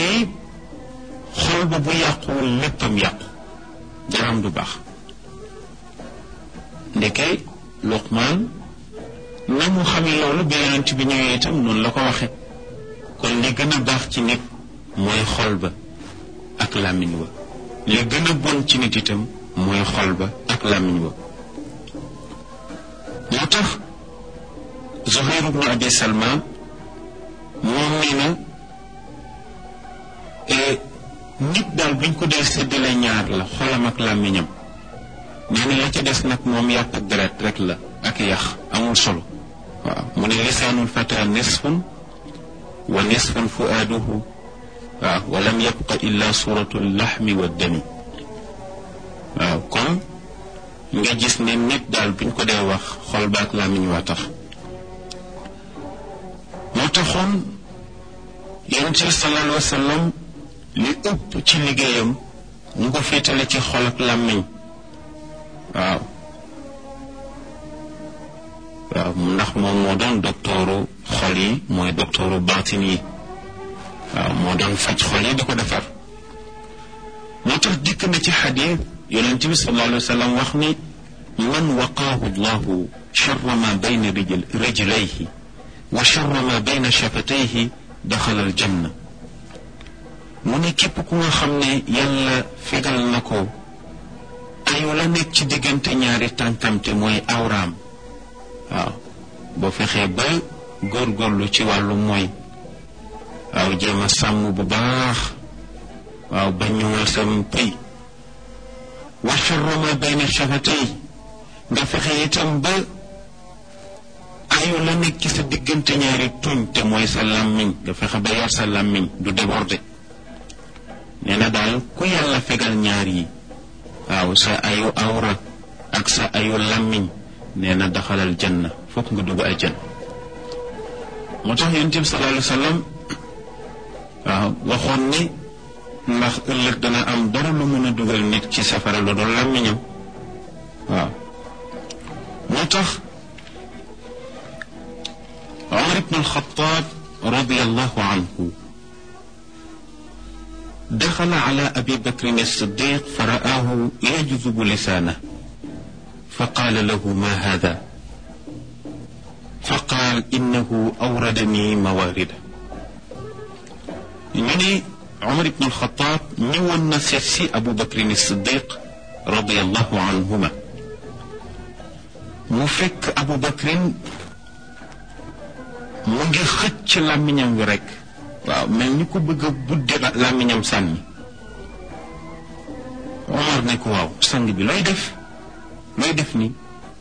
waaye xol ba bu yàquwul léppam yàqu jaram du baax. ndeke Luqmaan na mu xamee loolu bi yonent bi ñëwee itam noonu la ko waxe kon li gën a baax ci nit mooy xol ba ak làmmiñ wa li gën a bon ci nit itam mooy xol ba ak làmmiñ wa moo tax Zuhayr ibn Abi Salma moom nee na nit daal buñ ko dee séddale ñaar la xolam ak làmmiñam nee na la ca des nag moom yàpp ak deret rek la ak yax amul solo waaw mu ne lisaanul fata nisfun wa nisfun fuaaduhu waaw wa lam yabqa illa suratu laxmi wa dami waaw kon nga gis ne nit daal buñ ko dee wax xol ba ak làmmiñ waa tax moo taxoon yonent bi sallallahu alayhi wa sallam li ëpp ci liggéeyam mu ko féetale ci xol ak làmmiñ waaw ndax moom moo doon doktooru xol yi mooy doktooru baatin yi waaw moo doon faj xol yi di ko defar moo tax dikk na ci xadiis yonent bi sallallahu alayhi wa sallam wax ni man waqaahu llahu charra ma bayna rijlayhi wa charra ma bayna shafatayhi daxala aljanna mu ne képp ku nga xam ne yàlla fegal na ko ayu la nekk ci diggante ñaari tànkam te mooy awraam waaw boo fexee ba góorgóorlu ci wàllu mooy waaw jéem a sàmm bu baax waaw ba ñëwal sam pëy wa sharru ma bayna shafatay nga fexe itam ba ayu la nekk ci sa diggante ñaari tuñ te mooy sa làmmiñ nga fexe ba yar sa làmmiñ du débordé nee na daal ku yàlla fegal ñaar yi waaw sa ayu awra ak sa ayu làmmiñ nee na daxalal janna fokk nga dugg aljanna moo tax yonent bi sallallahu alayhi wa sallam waaw waxoon ni ndax ëllëg dana am dara lu mën a dugal nit ci safara lu doon làmmiñam waaw moo tax Umar ibn al-Khattab radiyallahu anhu دخل على أبي بكر الصديق فرآه يجذب لسانه فقال له ما هذا فقال إنه أوردني موارده يعني عمر بن الخطاب نيوان نسيسي أبو بكر الصديق رضي الله عنهما مفك أبو بكر مجي خدش لامنيام ورك waaw mel ni ko bëgg a budde làmmiñam sànni Omar ne ko waaw sang bi looy def ni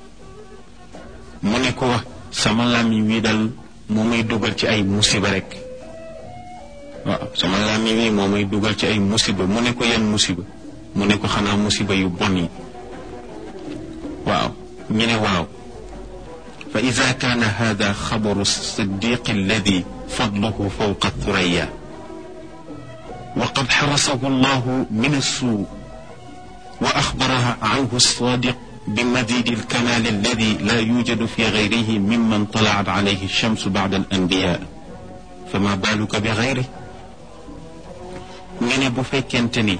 mu ne ko wax sama làmmiñ wi dal moo may dugal ci ay musiba rek waaw sama làmmiñ wi moo may dugal ci ay musiba mu ne ko yan musiba mu ne ko xanaa musiba yu bon yi waaw ñu ne waaw fa ida kaana hada xabaru siddiq alladi فضله فوق الثريا وقد حرسه الله من السوء وأخبرها عنه الصادق بمزيد الكمال الذي لا يوجد في غيره ممن طلعت عليه الشمس بعد الأنبياء فما بالك بغيره من أبو فيكنتني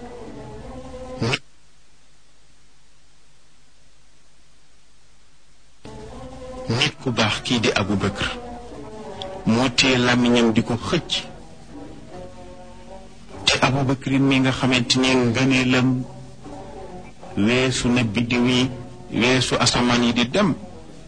نيكو باخ دي أبو بكر moo tee làmmiñam di ko xëcc te Abubakrin mi nga xamante ne ngëneelam weesu na biddiw yi weesu asamaan yi di dem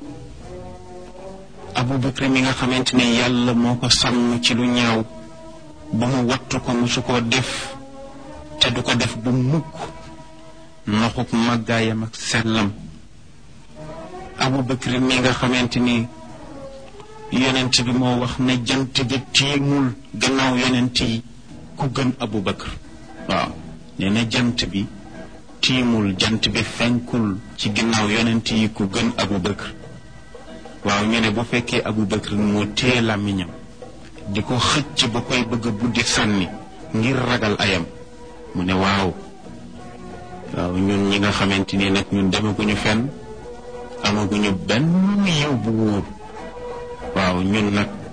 Abubakrin mi nga xamante ne yàlla moo ko sàmm ci lu ñaaw ba mu wattu ko musu koo def te du ko def bu mukk noxuk màggaayam ak sellam Abubakrin mi nga xamante ni yonent bi moo wax ne jant bi tiimul gannaaw yonent yi ku gën Abu Bakr waaw nee na jant bi tiimul jant bi fenkul ci gannaaw yonent yi ku gën Abu Bakr waaw ñu ne bu fekkee Abu Bakr moo téye làmmiñam di ko xëcc ba koy bëgg a buddi sànni ngir ragal ayam mu ne waaw ñun ñi nga xamante ni nag ñun demaguñu fenn amaguñu benn yiw bu wóor waaw ñun nag